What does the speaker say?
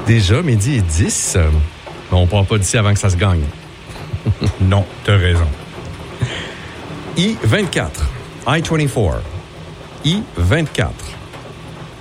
Déjà, midi et 10. On part pas d'ici avant que ça se gagne. Non, t'as raison. I-24. I-24. I-24.